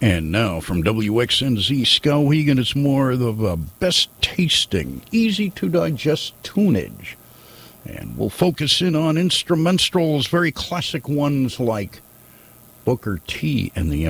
And now from WXNZ Skowhegan, it's more of the best tasting, easy to digest tunage. And we'll focus in on instrumentals, very classic ones like Booker T and the